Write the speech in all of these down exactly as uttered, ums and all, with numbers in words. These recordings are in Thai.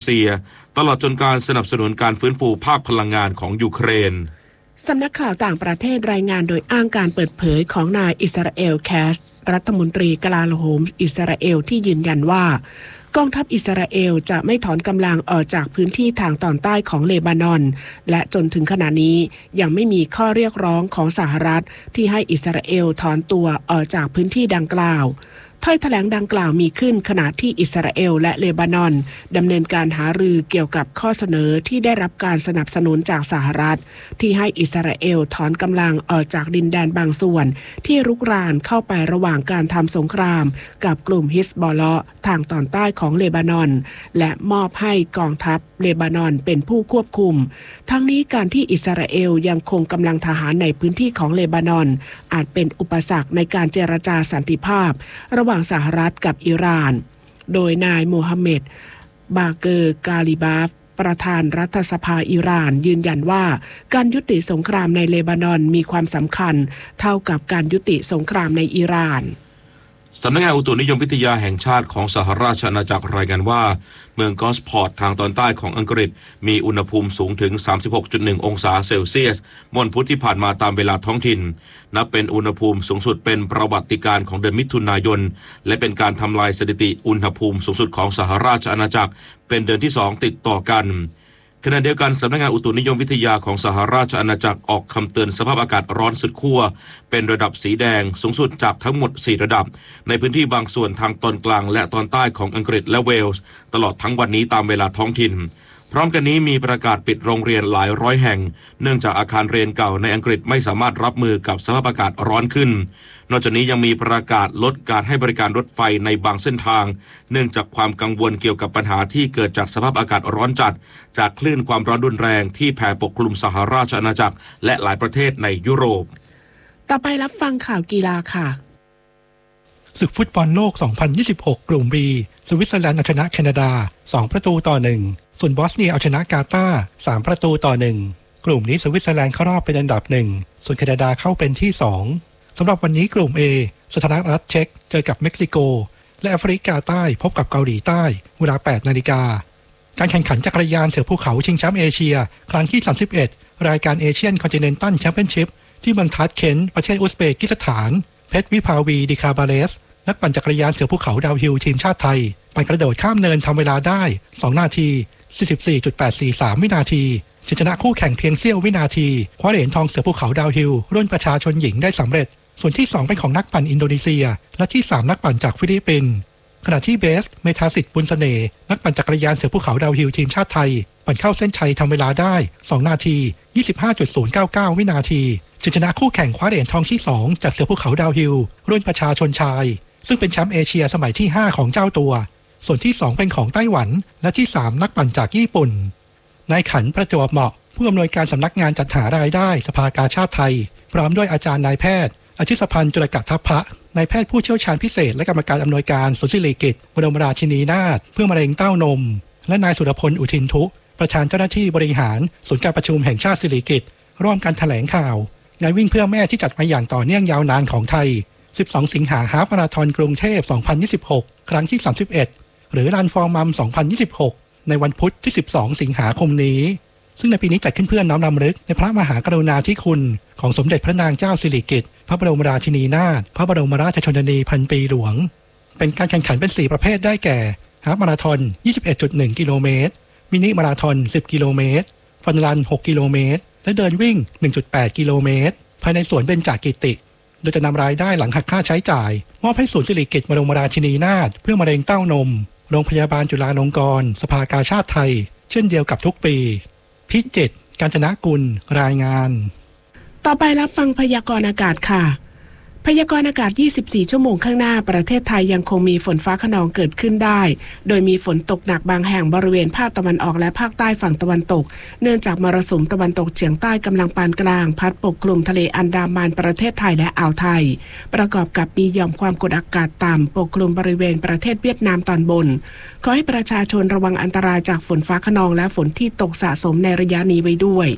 เซียตลอดจนการสนับสนุนการฟื้นฟูภาคพลังงานของยูเครนสำนักข่าวต่างประเทศรายงานโดยอ้างการเปิดเผยของนายอิสราเอลแคสรัฐมนตรีกลาโหมอิสราเอลที่ยืนยันว่ากองทัพอิสราเอลจะไม่ถอนกำลังออกจากพื้นที่ทางตอนใต้ของเลบานอนและจนถึงขณะนี้ยังไม่มีข้อเรียกร้องของสหรัฐที่ให้อิสราเอลถอนตัวออกจากพื้นที่ดังกล่าวถ้อยแถลงดังกล่าวมีขึ้นขณะที่อิสราเอลและเลบานอนดำเนินการหารือเกี่ยวกับข้อเสนอที่ได้รับการสนับสนุนจากสหรัฐที่ให้อิสราเอลถอนกำลังออกจากดินแดนบางส่วนที่รุกรานเข้าไประหว่างการทำสงครามกับกลุ่มฮิซบอลเลาะห์ทางตอนใต้ของเลบานอนและมอบให้กองทัพเลบานอนเป็นผู้ควบคุมทั้งนี้การที่อิสราเอลยังคงกำลังทหารในพื้นที่ของเลบานอนอาจเป็นอุปสรรคในการเจรจาสันติภาพระหว่างสหรัฐกับอิหร่านโดยนายโมฮัมเหม็ดบาเกอร์กาลิบาฟประธานรัฐสภาอิหร่านยืนยันว่าการยุติสงครามในเลบานอนมีความสำคัญเท่ากับการยุติสงครามในอิหร่านสำนักงานอุตุนิยมวิทยาแห่งชาติของสหราชอาณาจักรรายงานว่าเมืองกอสพอร์ตทางตอนใต้ของอังกฤษมีอุณหภูมิสูงถึง สามสิบหกจุดหนึ่ง องศาเซลเซียสเมื่อวันพุธที่ผ่านมาตามเวลาท้องถิ่นนับเป็นอุณหภูมิสูงสุดเป็นประวัติการณ์ของเดือนมิถุนายนและเป็นการทำลายสถิติอุณหภูมิสูงสุดของสหราชอาณาจักรเป็นเดือนที่สองติดต่อกันขณะเดียวกันสำนักงานอุตุนิยมวิทยาของสหราชอาณาจักรออกคำเตือนสภาพอากาศร้อนสุดขั้วเป็นระดับสีแดงสูงสุดจากทั้งหมดสี่ระดับในพื้นที่บางส่วนทางตอนกลางและตอนใต้ของอังกฤษและเวลส์ตลอดทั้งวันนี้ตามเวลาท้องถิ่นพร้อมกันนี้มีประกาศปิดโรงเรียนหลายร้อยแห่งเนื่องจากอาคารเรียนเก่าในอังกฤษไม่สามารถรับมือกับสภาพอากาศร้อนขึ้นนอกจากนี้ยังมีประกาศลดการให้บริการรถไฟในบางเส้นทางเนื่องจากความกังวลเกี่ยวกับปัญหาที่เกิดจากสภาพอากาศร้อนจัดจากคลื่นความร้อนรุนแรงที่แผ่ปกคลุมสหราชอาณาจักรและหลายประเทศในยุโรปต่อไปรับฟังข่าวกีฬาค่ะศึกฟุตบอลโลก สองพันยี่สิบหก กลุ่ม B สวิตเซอร์แลนด์เอาชนะแคนาดาสองประตูต่อหนึ่งส่วนบอสเนียเอาชนะกาตาร์สามประตูต่อหนึ่งกลุ่มนี้สวิตเซอร์แลนด์เข้ารอบเป็นอันดับหนึ่งส่วนแคนาดาเข้าเป็นที่สองสำหรับวันนี้กลุ่ม A สถานรัฐเช็กเจอกับเม็กซิโกและแอฟริกาใต้พบกับเกาหลีใต้เวลา แปดนาฬิกาการแข่งขันจักรยานเสือภูเขาชิงแชมป์เอเชียครั้งที่สามสิบเอ็ดรายการเอเชียนคอนติเนนตัลแชมเปี้ยนชิพที่เมืองทัชเคนต์ประเทศอุซเบกิสถานเพชรวิภาวีดิคาบาเลสนักปั่นจักรยานเสือภูเขาดาวฮิลทีมชาติไทยปั่นกระโดดข้ามเนินทำเวลาได้สองนาที สี่สิบสี่จุดแปดสี่สาม วินาทีชนะคู่แข่งเพียงเสี้ยววินาทีคว้าเหรียญทองเสือภูเขาดาวฮิลรุ่นประชาชนหญิงได้สำเร็จส่วนที่สองเป็นของนักปั่นอินโดนีเซียและที่สามนักปั่นจากฟิลิปปินส์ขณะที่เบสเมธาสิทธิ์บุญเสน่ห์นักปั่นจักรยานเสือภูเขาดาวฮิลทีมชาติไทยปั่นเข้าเส้นชัยทำเวลาได้สองนาที ยี่สิบห้าจุดศูนย์เก้าเก้า วินาทีชนะคู่แข่งคว้าเหรียญทองที่สองจากเสือภูเขาดาวฮิลรุ่นประชาชนชายซึ่งเป็นแชมป์เอเชียสมัยที่ห้าของเจ้าตัวส่วนที่สองเป็นของไต้หวันและที่สามนักปั่นจากญี่ปุ่นนายขันประจวบเหมาะผู้อำนวยการสำนักงานจัดหารายได้สภากาชาดไทยพร้อมด้วยอาจารย์นายแพทย์อาชิสพันธ์จุลกัตถพะนายแพทย์ผู้เชี่ยวชาญพิเศษและกรรมการอำนวยการศูนย์ศิริกิติ์บรมราชินีนาถเพื่อมะเร็งเต้านมและนายสุรพลอุทินทุประธานเจ้าหน้าที่บริหารศูนย์การประชุมแห่งชาติศิริกิติ์ร่วมกันแถลงข่าวงานวิ่งเพื่อแม่ที่จัดมาอย่างต่อเนื่องยาวนานของไทยสิบสองสิงหาฮาล์ฟมาราธอนกรุงเทพสองพันยี่สิบหกครั้งที่สามสิบเอ็ดหรือรันฟอร์มัมสองพันยี่สิบหกในวันพุธที่สิบสองสิงหาคมนี้ซึ่งในปีนี้จัดขึ้นเพื่อน้อมรำลึกในพระมหากรุณาธิคุณของสมเด็จพระนางเจ้าสิริกิติ์พระบรมราชินีนาถพระบรมราชชนนีพันปีหลวงเป็นการแข่งขันเป็นสี่ประเภทได้แก่ฮาล์ฟมาราธอน ยี่สิบเอ็ดจุดหนึ่ง กิโลเมตรมินิมาราธอนสิบกิโลเมตรฟันรันหกกิโลเมตรและเดินวิ่ง หนึ่งจุดแปด กิโลเมตรภายในสวนเบญจกิติโดยจะนำรายได้หลังหักค่าใช้จ่ายมอบให้ศูนย์สิริกิติ์บรมราชินีนาถเพื่อมะเร็งเต้านมโรงพยาบาลจุฬาลงกรณ์สภากาชาดไทยเช่นเดียวกับทุกปีพิจิตรกาญจนกุลรายงานต่อไปรับฟังพยากรณ์อากาศค่ะพยากรณ์อากาศยี่สิบสี่ชั่วโมงข้างหน้าประเทศไทยยังคงมีฝนฟ้าคะนองเกิดขึ้นได้โดยมีฝนตกหนักบางแห่งบริเวณภาคตะวันออกและภาคใต้ฝั่งตะวันตกเนื่องจากมรสุมตะวันตกเฉียงใต้กำลังปานกลางพัดปกคลุมทะเลอันดามันประเทศไทยและอ่าวไทยประกอบกับมีหย่อมความกดอากาศต่ำปกคลุมบริเวณประเทศเวียดนามตอนบนขอให้ประชาชนระวังอันตรายจากฝนฟ้าคะนองและฝนที่ตกสะสมในระยะนี้ไว้ด้วย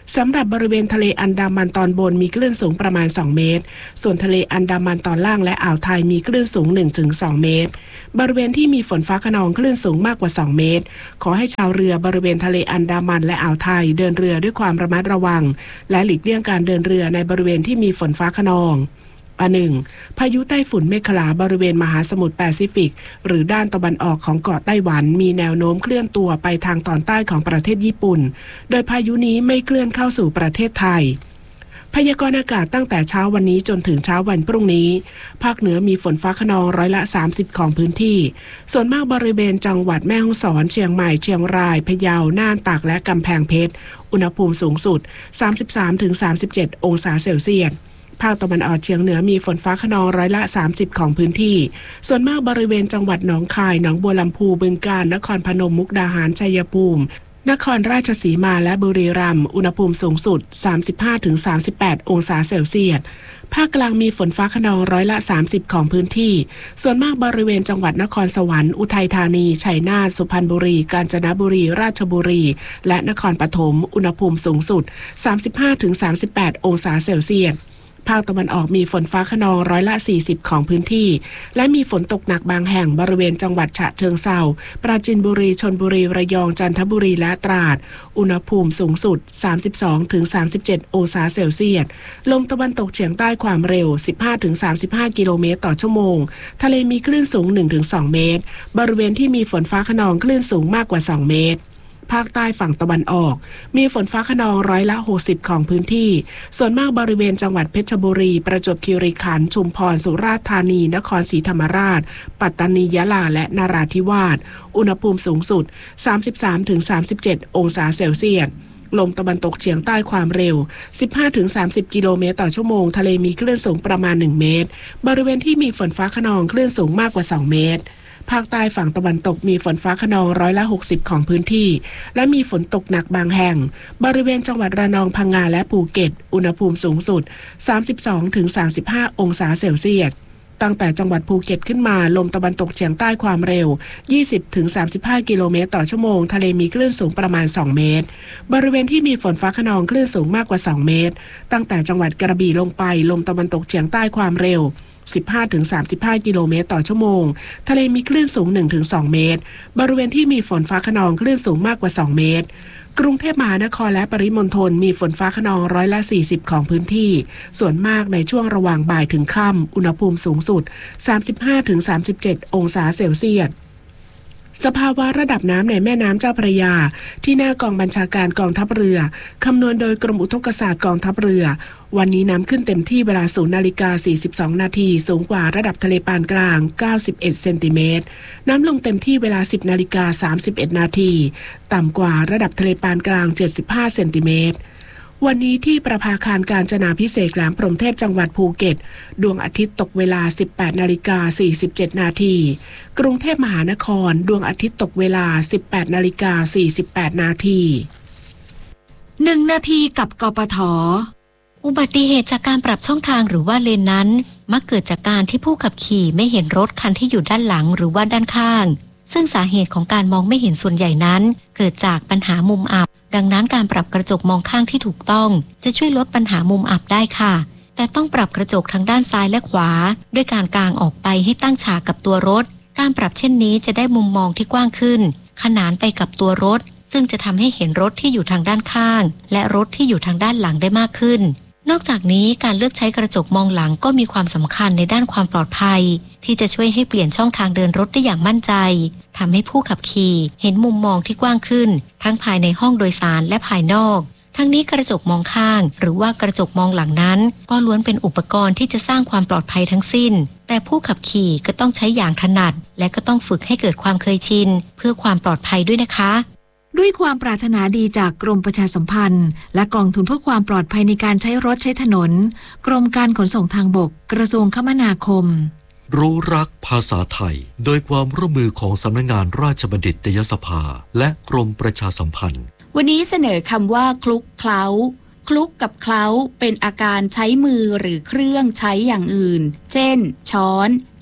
สำหรับบริเวณทะเลอันดามันตอนบนมีคลื่นสูงประมาณสองเมตรส่วนทะเลอันดามันตอนล่างและอ่าวไทยมีคลื่นสูง หนึ่งถึงสอง เมตรบริเวณที่มีฝนฟ้าคะนองคลื่นสูงมากกว่าสองเมตรขอให้ชาวเรือบริเวณทะเลอันดามันและอ่าวไทยเดินเรือด้วยความระมัดระวังและหลีกเลี่ยงการเดินเรือในบริเวณที่มีฝนฟ้าคะนองอันหนึ่งพายุไต้ฝุ่นเมฆลาบริเวณมหาสมุทรแปซิฟิกหรือด้านตะวันออกของเกาะไต้หวันมีแนวโน้มเคลื่อนตัวไปทางตอนใต้ของประเทศญี่ปุ่นโดยพายุนี้ไม่เคลื่อนเข้าสู่ประเทศไทยพยากรณ์อากาศตั้งแต่เช้าวันนี้จนถึงเช้าวันพรุ่งนี้ภาคเหนือมีฝนฟ้าคะนองร้อยละสามสิบของพื้นที่ส่วนมากบริเวณจังหวัดแม่ฮ่องสอนเชียงใหม่เชียงรายพะเยาน่านตากและกำแพงเพชรอุณหภูมิสูงสุด สามสิบสามถึงสามสิบเจ็ด องศาเซลเซียสภาคตะวันออกเฉียงเหนือมีฝนฟ้าคะนองร้อยละสามสิบของพื้นที่ส่วนมากบริเวณจังหวัดหนองคายหนองบัวลำพูบึงกาฬนครพนมมุกดาหารชัยภูมินครราชสีมาและบุรีรัมย์อุณหภูมิสูงสุด สามสิบห้าถึงสามสิบแปด องศาเซลเซียสภาคกลางมีฝนฟ้าคะนองร้อยละสามสิบของพื้นที่ส่วนมากบริเวณจังหวัดนครสวรรค์อุทัยธานีชัยนาทสุพรรณบุรีกาญจนบุรีราชบุรีและนครปฐมอุณหภูมิสูงสุด สามสิบห้าถึงสามสิบแปด องศาเซลเซียสภาคตะวันออกมีฝนฟ้าคะนองร้อยละสี่สิบของพื้นที่และมีฝนตกหนักบางแห่งบริเวณจังหวัดฉะเชิงเทราปราจีนบุรีชลบุรีระยองจันทบุรีและตราดอุณหภูมิสูงสุด สามสิบสองถึงสามสิบเจ็ด องศาเซลเซียสลมตะวันตกเฉียงใต้ความเร็ว สิบห้าถึงสามสิบห้า กิโลเมตรต่อชั่วโมงทะเลมีคลื่นสูง หนึ่งถึงสอง เมตรบริเวณที่มีฝนฟ้าคะนองคลื่นสูงมากกว่าสองเมตรภาคใต้ฝั่งตะวันออกมีฝนฟ้าคะนองร้อยละหกสิบของพื้นที่ส่วนมากบริเวณจังหวัดเพชรบุรีประจวบคีรีขันธ์ชุมพรสุราษฎร์ธานีนครศรีธรรมราชปัตตานียะลาและนราธิวาสอุณหภูมิสูงสุด สามสิบสามถึงสามสิบเจ็ด องศาเซลเซียสลมตะวันตกเฉียงใต้ความเร็ว สิบห้าถึงสามสิบ กิโลเมตรต่อชั่วโมงทะเลมีคลื่นสูงประมาณหนึ่งเมตรบริเวณที่มีฝนฟ้าคะนองคลื่นสูงมากกว่าสองเมตรภาคใต้ฝั่งตะวันตกมีฝนฟ้าคะนองร้อยละหกสิบของพื้นที่และมีฝนตกหนักบางแห่งบริเวณจังหวัดระนองพังงาและภูเก็ตอุณหภูมิสูงสุด สามสิบสองถึงสามสิบห้า องศาเซลเซียสตั้งแต่จังหวัดภูเก็ตขึ้นมาลมตะวันตกเฉียงใต้ความเร็ว ยี่สิบถึงสามสิบห้า กิโลเมตรต่อชั่วโมงทะเลมีคลื่นสูงประมาณสองเมตรบริเวณที่มีฝนฟ้าคะนองคลื่นสูงมากกว่าสองเมตรตั้งแต่จังหวัดกระบี่ลงไปลมตะวันตกเฉียงใต้ความเร็วสิบห้าถึงสามสิบห้า กิโลเมตรต่อชั่วโมงทะเลมีคลื่นสูง หนึ่งถึงสอง เมตรบริเวณที่มีฝนฟ้าคะนองคลื่นสูงมากกว่าสองเมตรกรุงเทพมหานครและปริมณฑลมีฝนฟ้าคะนองร้อยละสี่สิบของพื้นที่ส่วนมากในช่วงระหว่างบ่ายถึงค่ำอุณหภูมิสูงสุด สามสิบห้าถึงสามสิบเจ็ด องศาเซลเซียสสภาวะระดับน้ำในแม่น้ำเจ้าพระยาที่หน้ากองบัญชาการกองทัพเรือคำนวณโดยกรมอุทกศาสตร์กองทัพเรือวันนี้น้ำขึ้นเต็มที่เวลา ศูนย์นาฬิกาสี่สิบสอง นาทีสูงกว่าระดับทะเลปานกลางเก้าสิบเอ็ดเซนติเมตรน้ำลงเต็มที่เวลา สิบนาฬิกาสามสิบเอ็ด นาทีต่ำกว่าระดับทะเลปานกลางเจ็ดสิบห้าเซนติเมตรวันนี้ที่ประภาคารกาญจนาภิเษกแหลมพรหมเทพจังหวัดภูเก็ตดวงอาทิตย์ตกเวลา สิบแปดนาฬิกาสี่สิบเจ็ด นาทีกรุงเทพมหานครดวงอาทิตย์ตกเวลา สิบแปดนาฬิกาสี่สิบแปด นาทีหนึ่งนาทีกับกปท.อุบัติเหตุจากการปรับช่องทางหรือว่าเลนนั้นมักเกิดจากการที่ผู้ขับขี่ไม่เห็นรถคันที่อยู่ด้านหลังหรือว่าด้านข้างซึ่งสาเหตุของการมองไม่เห็นส่วนใหญ่นั้นเกิดจากปัญหามุมอับดังนั้นการปรับกระจกมองข้างที่ถูกต้องจะช่วยลดปัญหามุมอับได้ค่ะแต่ต้องปรับกระจกทั้งด้านซ้ายและขวาด้วยการกางออกไปให้ตั้งฉากกับตัวรถการปรับเช่นนี้จะได้มุมมองที่กว้างขึ้นขนานไปกับตัวรถซึ่งจะทำให้เห็นรถที่อยู่ทางด้านข้างและรถที่อยู่ทางด้านหลังได้มากขึ้นนอกจากนี้การเลือกใช้กระจกมองหลังก็มีความสำคัญในด้านความปลอดภัยที่จะช่วยให้เปลี่ยนช่องทางเดินรถได้อย่างมั่นใจทำให้ผู้ขับขี่เห็นมุมมองที่กว้างขึ้นทั้งภายในห้องโดยสารและภายนอกทั้งนี้กระจกมองข้างหรือว่ากระจกมองหลังนั้นก็ล้วนเป็นอุปกรณ์ที่จะสร้างความปลอดภัยทั้งสิ้นแต่ผู้ขับขี่ก็ต้องใช้อย่างถนัดและก็ต้องฝึกให้เกิดความเคยชินเพื่อความปลอดภัยด้วยนะคะด้วยความปรารถนาดีจากกรมประชาสัมพันธ์และกองทุนเพื่อความปลอดภัยในการใช้รถใช้ถนนกรมการขนส่งทางบกกระทรวงคมนาคมรู้รักภาษาไทยโดยความร่วมมือของสำนักงานราชบัณฑิตยสภาและกรมประชาสัมพันธ์วันนี้เสนอคำว่าคลุกเคล้าคลุกกับเคล้าเป็นอาการใช้มือหรือเครื่องใช้อย่างอื่นเช่นช้อนช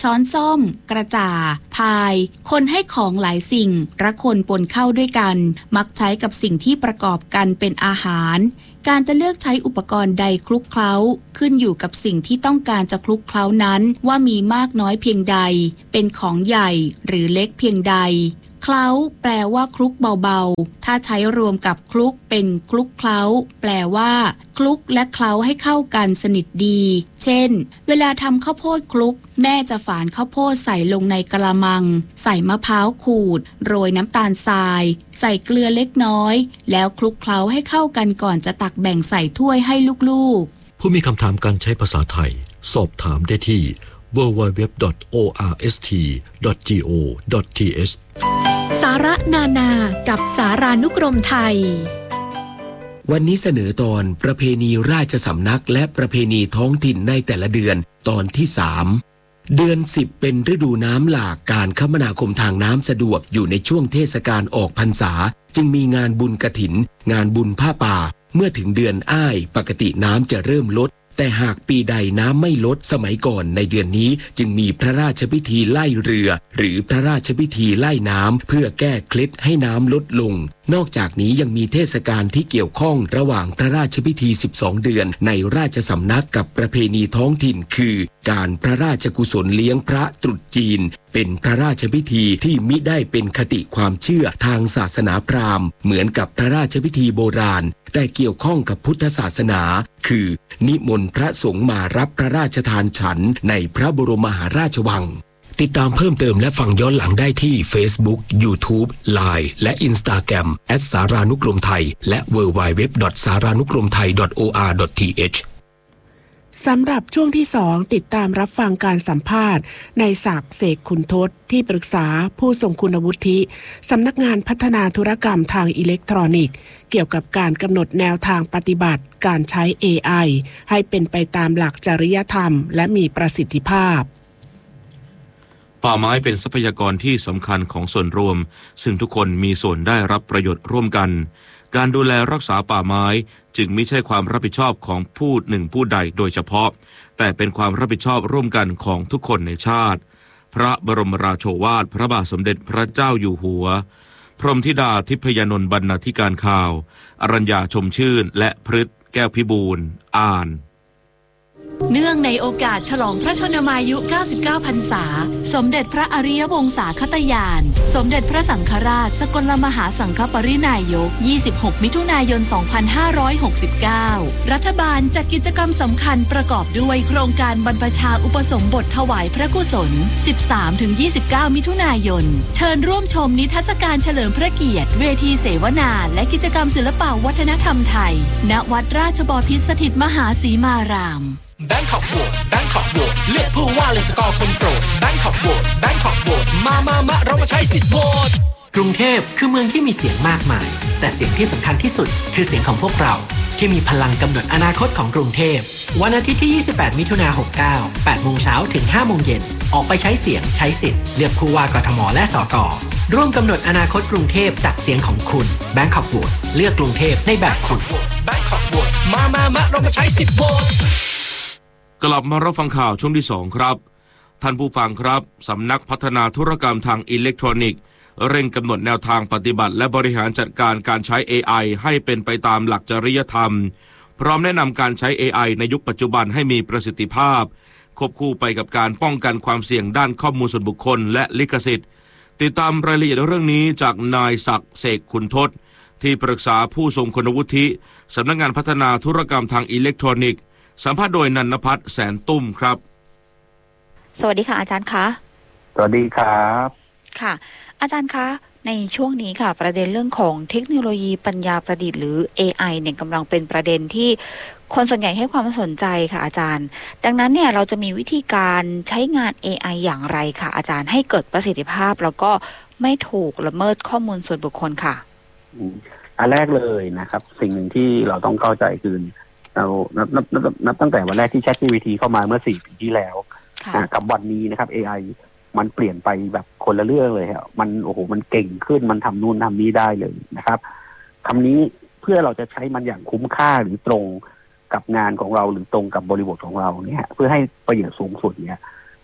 ช้อนส้อมกระจ่าพายคนให้ของหลายสิ่งระคนปนเข้าด้วยกันมักใช้กับสิ่งที่ประกอบกันเป็นอาหารการจะเลือกใช้อุปกรณ์ใดคลุกเคล้าขึ้นอยู่กับสิ่งที่ต้องการจะคลุกเคล้านั้นว่ามีมากน้อยเพียงใดเป็นของใหญ่หรือเล็กเพียงใดเคล้าแปลว่าคลุกเบาๆถ้าใช้รวมกับคลุกเป็นคลุกเคล้าแปลว่าคลุกและเคล้าให้เข้ากันสนิทดีเช่นเวลาทำข้าวโพดคลุกแม่จะฝานข้าวโพดใส่ลงในกะละมังใส่มะพร้าวขูดโรยน้ำตาลทรายใส่เกลือเล็กน้อยแล้วคลุกเคล้าให้เข้ากันก่อนจะตักแบ่งใส่ถ้วยให้ลูกๆผู้มีคำถามการใช้ภาษาไทยสอบถามได้ที่ ดับเบิลยู ดับเบิลยู ดับเบิลยู ดอท โอ อาร์ เอส ที ดอท จี โอ ดอท ที เอชสาระนานากับสารานุกรมไทยวันนี้เสนอตอนประเพณีราชสำนักและประเพณีท้องถิ่นในแต่ละเดือนตอนที่สามเดือนสิบเป็นฤดูน้ำหลากการคมนาคมทางน้ำสะดวกอยู่ในช่วงเทศกาลออกพรรษาจึงมีงานบุญกฐินงานบุญผ้าป่าเมื่อถึงเดือนอ้ายปกติน้ำจะเริ่มลดแต่หากปีใดน้ำไม่ลดสมัยก่อนในเดือนนี้จึงมีพระราชพิธีไล่เรือหรือพระราชพิธีไล่น้ำเพื่อแก้เคล็ดให้น้ำลดลงนอกจากนี้ยังมีเทศกาลที่เกี่ยวข้องระหว่างพระราชพิธีสิบสองเดือนในราชสำนักกับประเพณีท้องถิ่นคือการพระราชกุศลเลี้ยงพระตรุษจีนเป็นพระราชพิธีที่มิได้เป็นคติความเชื่อทางศาสนาพราหมณ์เหมือนกับพระราชพิธีโบราณแต่เกี่ยวข้องกับพุทธศาสนาคือนิมนต์พระสงฆ์มารับพระราชทานฉันในพระบรมมหาราชวังติดตามเพิ่มเติมและฟังย้อนหลังได้ที่ Facebook YouTube ไลน์ และ Instagram แอท สารานุกรมไทยและ ดับเบิลยู ดับเบิลยู ดับเบิลยู ดอท สารานุกรมไทย ดอท โอ อาร์ ดอท ที เอชสำหรับช่วงที่สองติดตามรับฟังการสัมภาษณ์ในศักดิ์เสกขุนทศที่ปรึกษาผู้ทรงคุณวุฒิสำนักงานพัฒนาธุรกรรมทางอิเล็กทรอนิกส์เกี่ยวกับการกำหนดแนวทางปฏิบัติการใช้ เอ ไอ ให้เป็นไปตามหลักจริยธรรมและมีประสิทธิภาพป่าไม้เป็นทรัพยากรที่สำคัญของส่วนรวมซึ่งทุกคนมีส่วนได้รับประโยชน์ร่วมกันการดูแลรักษาป่าไม้จึงไม่ใช่ความรับผิดชอบของผู้หนึ่งผู้ใดโดยเฉพาะแต่เป็นความรับผิดชอบร่วมกันของทุกคนในชาติพระบรมราโชวาทพระบาทสมเด็จพระเจ้าอยู่หัวพรหมธิดาทิพยานนท์บรรณาธิการข่าวอรัญญาชมชื่นและพฤทธิ์แก้วพิบูลย์อ่านเนื่องในโอกาสฉลองพระชนมายุเก้าสิบเก้าพรรษาสมเด็จพระอริยวงศาคตญาณสมเด็จพระสังฆราชสกลมหาสังฆปรินายกยี่สิบหกมิถุนายนสองพันห้าร้อยหกสิบเก้ารัฐบาลจัดกิจกรรมสำคัญประกอบด้วยโครงการบรรพชาอุปสมบทถวายพระกุศล สิบสามถึงยี่สิบเก้า มิถุนายนเชิญร่วมชมนิทรรศการเฉลิมพระเกียรติเวทีเสวนาและกิจกรรมศิลปวัฒนธรรมไทยณวัดราชบพิตรสถิตมหาสีมารามแบงคอกโหวตแบงคอกโหวตเลือกผู้ว่าเลยสกอร์คนโปรดแบงคอกโหวตแบงคอกโหวตมามามาเรามาใช้สิทธิ์โหวตกรุงเทพคือเมืองที่มีเสียงมากมายแต่เสียงที่สำคัญที่สุดคือเสียงของพวกเราที่มีพลังกำหนดอนาคตของกรุงเทพวันอาทิตย์ที่ยี่สิบแปดมิถุนายนหกเก้า แปดโมงเช้าถึงห้าโมงเย็นออกไปใช้เสียงใช้สิทธิ์เลือกผู้ว่ากทมและสกร่วมกำหนดอนาคตกรุงเทพจากเสียงของคุณแบงคอกโหวตเลือกกรุงเทพในแบบคุณแบงคอกโหวตมามามาเรามาใช้สิทธิ์โหวตกลับมารับฟังข่าวช่วงที่สองครับท่านผู้ฟังครับสำนักพัฒนาธุรกรรมทางอิเล็กทรอนิกส์เร่งกำหนดแนวทางปฏิบัติและบริหารจัดการการใช้ เอ ไอ ให้เป็นไปตามหลักจริยธรรมพร้อมแนะนำการใช้ เอ ไอ ในยุคปัจจุบันให้มีประสิทธิภาพควบคู่ไปกับการป้องกันความเสี่ยงด้านข้อมูลส่วนบุคคลและลิขสิทธิ์ติดตามรายละเอียดเรื่องนี้จากนายศักดิ์เสกขุนทศที่ปรึกษาผู้ทรงคุณวุฒิสำนักงานพัฒนาธุรกรรมทางอิเล็กทรอนิกส์สัมภาษณ์โดยนันทพัฒน์แสนตุ้มครับสวัสดีค่ะอาจารย์คะสวัสดีครับค่ะอาจารย์คะในช่วงนี้ค่ะประเด็นเรื่องของเทคโนโลยีปัญญาประดิษฐ์หรือ เอ ไอ เนี่ยกำลังเป็นประเด็นที่คนส่วนใหญ่ให้ความสนใจค่ะอาจารย์ดังนั้นเนี่ยเราจะมีวิธีการใช้งาน เอ ไอ อย่างไรค่ะอาจารย์ให้เกิดประสิทธิภาพแล้วก็ไม่ถูกละเมิดข้อมูลส่วนบุคคลค่ะอันแรกเลยนะครับสิ่งหนึ่งที่เราต้องเข้าใจคือเรานับนับนับนับตั้งแต่วันแรกที่ ChatGPT เข้ามาเมื่อสี่ปีที่แล้วกับวันนี้นะครับ เอ ไอ มันเปลี่ยนไปแบบคนละเรื่องเลยครับมันโอ้โหมันเก่งขึ้นมันทำนู่นทำนี้ได้เลยนะครับคำนี้เพื่อเราจะใช้มันอย่างคุ้มค่าหรือตรงกับงานของเราหรือตรงกับบริบทของเราเนี่ยเพื่อให้ประโยชน์สูงสุดเนี่ย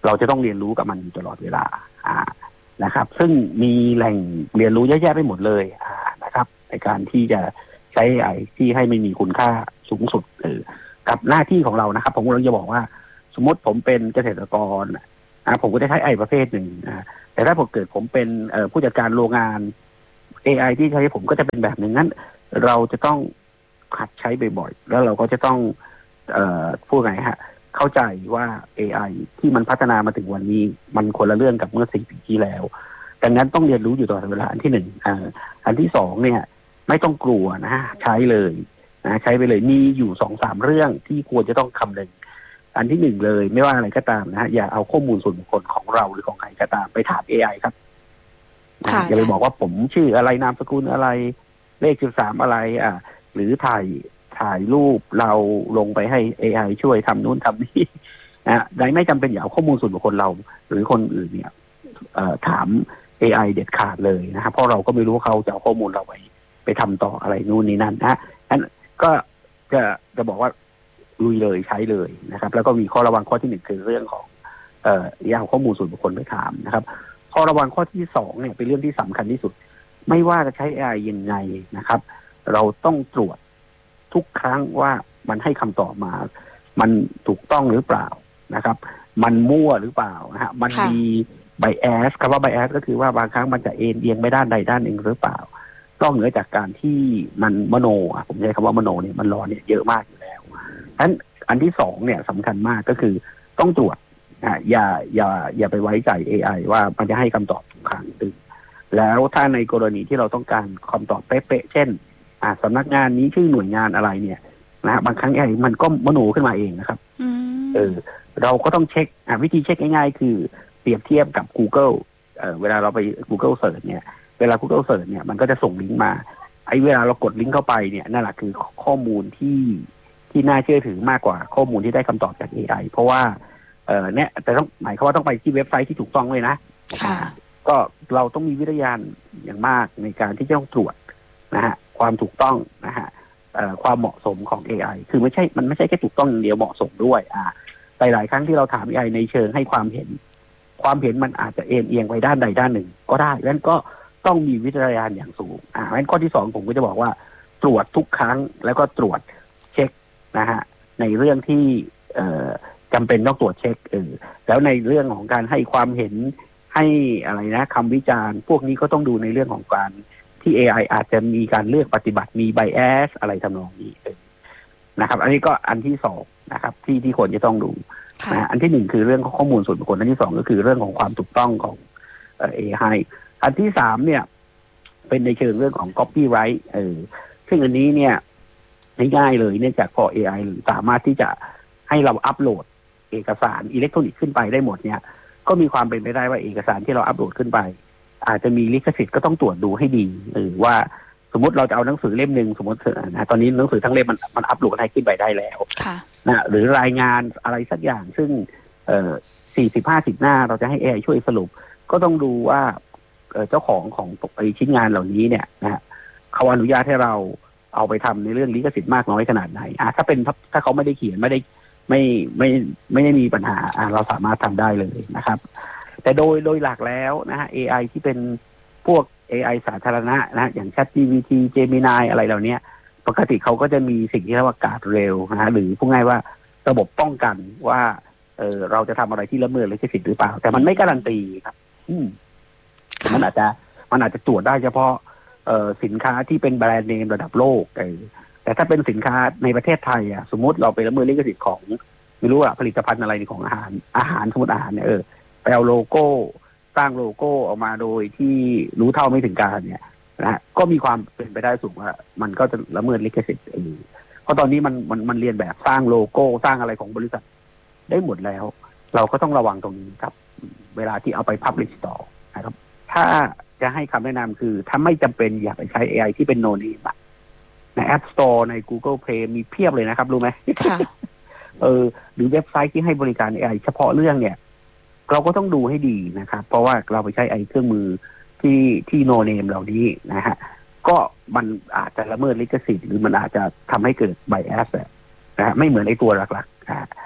เราจะต้องเรียนรู้กับมันอยู่ตลอดเวลาอ่านะครับซึ่งมีแหล่งเรียนรู้เยอะแยะไปหมดเลยอ่านะครับในการที่จะใช้ เอ ไอ ที่ให้ไม่มีคุณค่าสูงสุดเออกับหน้าที่ของเรานะครับผมเราจะบอกว่าสมมติผมเป็นเกษตรกรอ่าผมก็จะใช้ เอ ไอ ประเภทหนึ่งอ่าแต่ถ้าผมเกิดผมเป็นเอ่อผู้จัดการโรงงาน เอ ไอ ที่ใช้ผมก็จะเป็นแบบหนึ่งนั้นเราจะต้องหัดใช้บ่อยๆแล้วเราก็จะต้องเอ่อพูดไงฮะเข้าใจว่า เอ ไอ ที่มันพัฒนามาถึงวันนี้มันคนละเรื่องกับเมื่อสี่ปีที่แล้วดังนั้นต้องเรียนรู้อยู่ตลอดเวลาอันที่หนึ่งอ่าอันที่สองเนี่ยไม่ต้องกลัวนะใช้เลยนะใช้ไปเลยมีอยู่สองสามเรื่องที่ควรจะต้องคำนึงอันที่หนึ่งเลยไม่ว่าอะไรก็ตามนะฮะอย่าเอาข้อมูลส่วนบุคคลของเราหรือของใครก็ตามไปถาม เอ ไอ ครับอย่าไปบอกว่าผมชื่ออะไรนามสกุลอะไรเลขสิบสามอะไรอ่ะหรือถ่ายถ่ายรูปเราลงไปให้ เอ ไอ ช่วยทำนู่นทำนี่นะใดไม่จำเป็นอย่าเอาข้อมูลส่วนบุคคลเราหรือคนอื่นเนี่ยถาม เอ ไอ เด็ดขาดเลยนะครับเพราะเราก็ไม่รู้เขาจะเอาข้อมูลเราไปไปทำต่ออะไรนู่นนี่นั่นนะอันก็จะจะบอกว่าลุยเลยใช้เลยนะครับแล้วก็มีข้อระวังข้อที่หนึ่งคือเรื่องของเอ่ออย่าเอาข้อมูลส่วนบุคคลไปถามนะครับข้อระวังข้อที่สองเนี่ยเป็นเรื่องที่สำคัญที่สุดไม่ว่าจะใช้ เอ ไอ ยังไงนะครับเราต้องตรวจทุกครั้งว่ามันให้คำตอบมามันถูกต้องหรือเปล่านะครับมันมั่วหรือเปล่านะฮะมันมีไบแอสคำว่าไบแอสก็คือว่าบางครั้งมันจะเอ็นเอียงไปด้านใดด้านหนึ่งหรือเปล่านอกเหนือจากการที่มันมโนอ่ะผมใช้คำว่ามโนเนี่ยมันรอเนี่ยเยอะมากอยู่แล้วฉะนั้นอันที่สองเนี่ยสำคัญมากก็คือต้องตรวจอ่าอย่าอย่าอย่าไปไว้ใจ เอ ไอ ว่ามันจะให้คำตอบทุกครั้งตึงแล้วถ้าในกรณีที่เราต้องการคำตอบเป๊ะๆเช่นอ่าสำนักงานนี้ชื่อหน่วยงานอะไรเนี่ยนะบางครั้ง เอ ไอ มันก็มโนขึ้นมาเองนะครับเออเราก็ต้องเช็คอ่าวิธีเช็คง่ายๆคือเปรียบเทียบกับ Google เอ่อเวลาเราไป Google Search เนี่ยเวลา Google Search เนี่ยมันก็จะส่งลิงก์มาไอ้เวลาเรากดลิงก์เข้าไปเนี่ยนั่นแหละคือข้อมูลที่ที่น่าเชื่อถือมากกว่าข้อมูลที่ได้คำตอบจาก เอ ไอ เพราะว่าเออเนี่ยแต่ต้องหมายความว่าต้องไปที่เว็บไซต์ที่ถูกต้องเลยนะก็เราต้องมีวิทยาอย่างมากในการที่จะต้องตรวจนะฮะความถูกต้องนะฮะความเหมาะสมของ เอ ไอ คือไม่ใช่มันไม่ใช่แค่ถูกต้องอย่างเดียวเหมาะสมด้วยอ่าหลายๆครั้งที่เราถาม เอ ไอ ในเชิงให้ความเห็นความเห็นมันอาจจะเอ็นเอียงไปด้านใดด้านหนึ่งก็ได้ดังนั้นก็ต้องมีวิทยาอย่างสูงอ่าดังนั้นข้อที่สองผมก็จะบอกว่าตรวจทุกครั้งแล้วก็ตรวจเช็คนะฮะในเรื่องที่เอ่อจำเป็นต้องตรวจเช็คเออแล้วในเรื่องของการให้ความเห็นให้อะไรนะคำวิจารณ์พวกนี้ก็ต้องดูในเรื่องของการที่ เอ ไอ อาจจะมีการเลือกปฏิบัติมีไบแอสอะไรทำนองนี้นะครับอันนี้ก็อันที่สองนะครับที่ที่ควรจะต้องดูนะอันที่หนึ่งคือเรื่องของข้อมูลส่วนบุคคลอันที่สองก็คือเรื่องของความถูกต้องของเอ ไอ อันที่สามเนี่ยเป็นในเชิงเรื่องของ copyright เออซึ่งอันนี้เนี่ยง่ายๆเลยเนื่องจากพอ เอ ไอ สามารถที่จะให้เราอัปโหลดเอกสารอิเล็กทรอนิกส์ขึ้นไปได้หมดเนี่ยก็มีความเป็นไปได้ว่าเอกสารที่เราอัปโหลดขึ้นไปอาจจะมีลิขสิทธิ์ก็ต้องตรวจดูให้ดีหรือว่าสมมติเราจะเอาหนังสือเล่มหนึ่งสมมตินะตอนนี้หนังสือทั้งเล่มมันมันอัปโหลดให้ขึ้นไปได้แล้วนะหรือรายงานอะไรสักอย่างซึ่งเอ่อสี่สิบห้าสิบหน้าเราจะให้ เอ ไอ ช่วยสรุปก็ต้องดูว่าเจ้าของของไอชิ้นงานเหล่านี้เนี่ยนะฮะเขาอนุญาตให้เราเอาไปทำในเรื่องลิขสิทธิ์มากน้อยขนาดไหนอ่ะถ้าเป็นถ้าเขาไม่ได้เขียนไม่ได้ไม่ไม่ไม่ได้มีปัญหาอ่ะเราสามารถทำได้เลยนะครับแต่โดยโดยหลักแล้วนะฮะ เอ ไอ ที่เป็นพวก เอ ไอ สาธารณะนะอย่าง ChatGPT Gemini อะไรเหล่านี้ปกติเขาก็จะมีสิ่งที่เรียกว่าการ์ดเร็วนะฮะหรือพูดง่ายว่าระบบป้องกันว่าเออเราจะทำอะไรที่ละเมิดลิขสิทธิ์หรือเปล่าแต่มันไม่การันตีครับอืมมันอาจจะมันอาจจะตรวจได้เฉพาะเอ่อสินค้าที่เป็นแบรนด์เนมระดับโลกเออแต่ถ้าเป็นสินค้าในประเทศไทยอ่ะสมมติเราไปละเมิดลิขสิทธิ์ของไม่รู้อะผลิตภัณฑ์อะไรของอาหารอาหารสมมติอาหารเนี่ยเออไปเอาโลโก้สร้างโลโก้ออกมาโดยที่รู้เท่าไม่ถึงการเนี่ยนะก็มีความเป็นไปได้สูงว่ามันก็จะละเมิดลิขสิทธิ์เออเพราะตอนนี้มันมันมันเรียนแบบสร้างโลโก้สร้างอะไรของบริษัทได้หมดแล้วเราก็ต้องระวังตรงนี้ครับเวลาที่เอาไป publish ต่อนะครับถ้าจะให้คำแนะนำคือถ้าไม่จำเป็นอย่าไปใช้ เอ ไอ ที่เป็น no name ใน App Store ใน Google Play มีเพียบเลยนะครับรู้ไหม เออหรือเว็บไซต์ที่ให้บริการ เอ ไอ เฉพาะเรื่องเนี่ยเราก็ต้องดูให้ดีนะครับเพราะว่าเราไปใช้ไอเครื่องมือที่ที่ no name เหล่านี้นะฮะก็มันอาจจะละเมิดลิขสิทธิ์หรือมันอาจจะทำให้เกิด bias นะฮะไม่เหมือนไอตัวหลักๆอ่า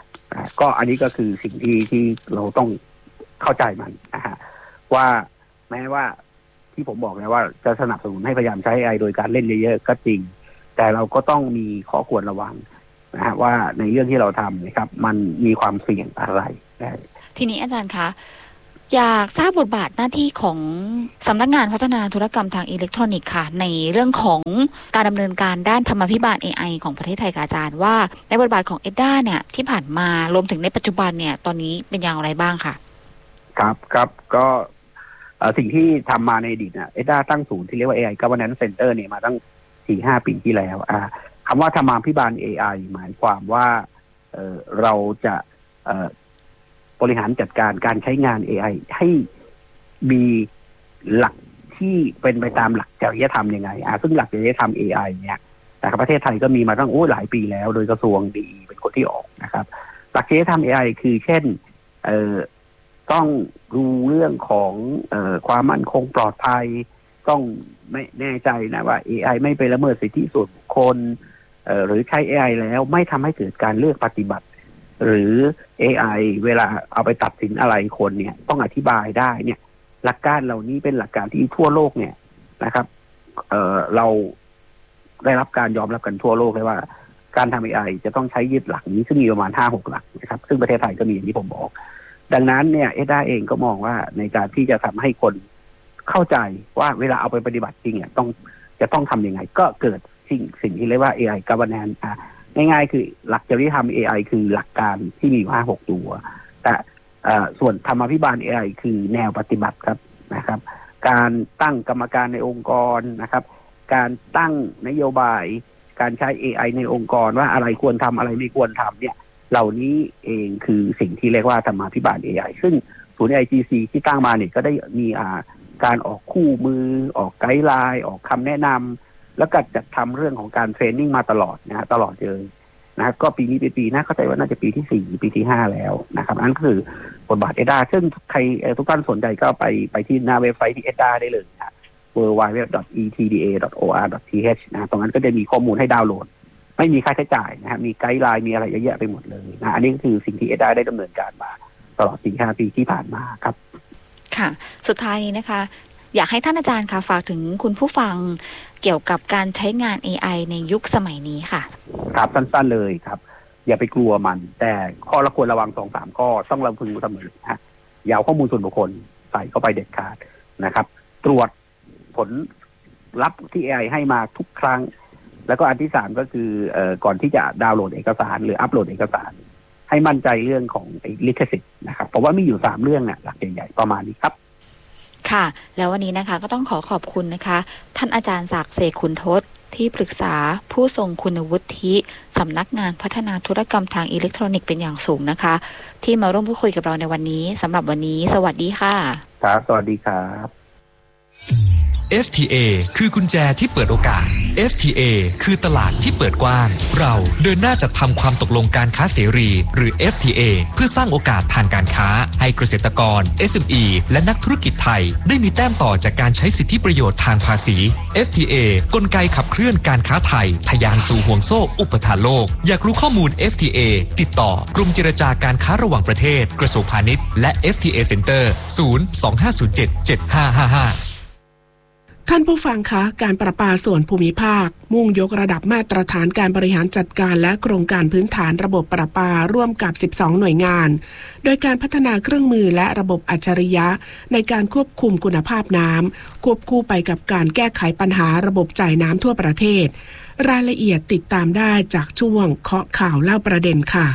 ก็อันนี้ก็คือสิ่งที่ที่เราต้องเข้าใจมันนะฮะว่าแม้ว่าที่ผมบอกแล้วว่าจะสนับสนุนให้พยายามใช้ เอ ไอ โดยการเล่นเยอะๆก็จริงแต่เราก็ต้องมีข้อควรระวังนะฮะว่าในเรื่องที่เราทำนะครับมันมีความเสี่ยงอะไรทีนี้อาจารย์คะอยากทราบบทบาทหน้าที่ของสำนักงานพัฒนาธุรกรรมทางอิเล็กทรอนิกส์ค่ะในเรื่องของการดำเนินการด้านธรรมาภิบาล เอ ไอ ของประเทศไทยค่ะอาจารย์ว่าในบทบาทของเอ็ดด้าเนี่ยที่ผ่านมารวมถึงในปัจจุบันเนี่ยตอนนี้เป็นอย่างไรบ้างค่ะครับครับก็สิ่งที่ทำมาในอดีตเนี่ยเอ็ดด้าตั้งศูนย์ที่เรียกว่า เอ ไอ Governance Center เนี่ยมาตั้ง สี่ห้า ปีที่แล้วอ่าคำว่าธรรมาภิบาล เอ ไอ หมายความว่าเอ่อเราจะเอ่อบริหารจัดการการใช้งาน เอ ไอ ให้มีหลักที่เป็นไปตามหลักจริยธรรมยังไงอ่าซึ่งหลักจริยธรรม เอ ไอ เนี่ยนะครับประเทศไทยก็มีมาตั้งโอ้หลายปีแล้วโดยกระทรวงดีเป็นคนที่ออกนะครับหลักจริยธรรม เอ ไอ คือเช่นเอ่อต้องดูเรื่องของเอ่อความมั่นคงปลอดภัยต้องไม่แน่ใจนะว่า เอ ไอ ไม่ไปละเมิดสิทธิส่วนบุคคลเอ่อหรือใช้ เอ ไอ แล้วไม่ทำให้เกิดการเลือกปฏิบัติหรือ เอ ไอ เวลาเอาไปตัดสินอะไรคนเนี่ยต้องอธิบายได้เนี่ยหลักการเหล่านี้เป็นหลักการที่ทั่วโลกเนี่ยนะครับเอ่อเราได้รับการยอมรับกันทั่วโลกเลยว่าการทำ เอ ไอ จะต้องใช้ยึดหลักนี้ซึ่งมีประมาณ ห้าหก หลักนะครับซึ่งประเทศไทยก็มีอย่างที่ผมบอกดังนั้นเนี่ยเอ ไอ เองก็มองว่าในการที่จะทำให้คนเข้าใจว่าเวลาเอาไปปฏิบัติจริงเนี่ยต้องจะต้องทำยังไงก็เกิดสิ่งสิ่งที่เรียกว่า เอ ไอ Governance อ่ะง่ายๆคือหลักจริยธรรม เอ ไอ คือหลักการที่มีอยู่ ห้าหก ตัวแต่ส่วนธรรมาภิบาล เอ ไอ คือแนวปฏิบัติครับนะครับการตั้งกรรมการในองค์กรนะครับการตั้งนโยบายการใช้ เอ ไอ ในองค์กรว่าอะไรควรทำอะไรไม่ควรทำเนี่ยเหล่านี้เองคือสิ่งที่เรียกว่าธรรมาภิบาล เอ ไอ ซึ่งศูนย์ เอ ไอ จี ซี ที่ตั้งมาเนี่ยก็ได้มีอ่าการออกคู่มือออกไกด์ไลน์ออกคำแนะนำแล้วก็จัดทำเรื่องของการเทรนนิ่งมาตลอดนะฮะตลอดเลยนะก็ปีนี้เป็นปีน่าเข้าใจว่าน่าจะปีที่สี่ปีที่ห้าแล้วนะครับนั่นคือบทบาท เอ ดี เอ ซึ่งใครทุกท่านสนใจก็ไปไปที่หน้าเว็บไซต์ที่ เอ ดี เอ ได้เลยนะ ดับเบิลยู ดับเบิลยู ดับเบิลยู ดอท อี ที ดี เอ ดอท โอ อาร์ ดอท ที เอช นะตรงนั้นก็จะมีข้อมูลให้ดาวน์โหลดไม่มีค่าใช้จ่ายนะฮะมีไกด์ไลน์มีอะไรเยอะแยะไปหมดเลยนะอันนี้ก็คือสิ่งที่ เอ ดี เอ ได้ดำเนินการมาตลอดสี่ห้าปีที่ผ่านมาครับค่ะสุดท้ายนี้นะคะอยากให้ท่านอาจารย์ค่ะฝากถึงคุณผู้ฟังเกี่ยวกับการใช้งาน เอ ไอ ในยุคสมัยนี้ค่ะครับสั้นๆเลยครับอย่าไปกลัวมันแต่ข้อละควรระวัง สองสาม ข้อต้องระพึงเสมอนะอย่าเอาข้อมูลส่วนบุคคลใส่เข้าไปเด็ดขาดนะครับตรวจผลลัพธ์ที่ เอ ไอ ให้มาทุกครั้งแล้วก็อันที่สามก็คือเอ่อก่อนที่จะดาวน์โหลดเอกสารหรืออัปโหลดเอกสารให้มั่นใจเรื่องของลิขสิทธิ์นะครับเพราะว่ามีอยู่สามเรื่องเนี่ยหลักใหญ่ๆประมาณนี้ครับค่ะแล้ววันนี้นะคะก็ต้องขอขอบคุณนะคะท่านอาจารย์ศักดิ์เสกขุนทศที่ปรึกษาผู้ทรงคุณวุฒิสำนักงานพัฒนาธุรกรรมทางอิเล็กทรอนิกส์เป็นอย่างสูงนะคะที่มาร่วมพูดคุยกับเราในวันนี้สำหรับวันนี้สวัสดีค่ะครับสวัสดีครับเอฟ ที เอ คือกุญแจที่เปิดโอกาส เอฟ ที เอ คือตลาดที่เปิดกว้างเราเดินหน้าจัดทำความตกลงการค้าเสรีหรือ เอฟ ที เอ เพื่อสร้างโอกาสทางการค้าให้เกษตรกร เอส เอ็ม อี และนักธุรกิจไทยได้มีแต้มต่อจากการใช้สิทธิประโยชน์ทางภาษี เอฟ ที เอ กลไกขับเคลื่อนการค้าไทยทะยานสู่ห่วงโซ่อุปทานโลกอยากรู้ข้อมูล เอฟ ที เอ ติดต่อกรมเจรจาการค้าระหว่างประเทศกระทรวงพาณิชย์และ เอฟ ที เอ Center ศูนย์ สอง ห้า ศูนย์ เจ็ด เจ็ด ห้า ห้า ห้าท่านผู้ฟังคะการประปาส่วนภูมิภาคมุ่งยกระดับมาตรฐานการบริหารจัดการและโครงการพื้นฐานระบบประปาร่วมกับสิบสองหน่วยงานโดยการพัฒนาเครื่องมือและระบบอัจฉริยะในการควบคุมคุณภาพน้ำควบคู่ไปกับการแก้ไขปัญหาระบบจ่ายน้ำทั่วประเทศรายละเอียดติดตามได้จากช่วงเคาะข่าวเล่าประเด็นค่ะ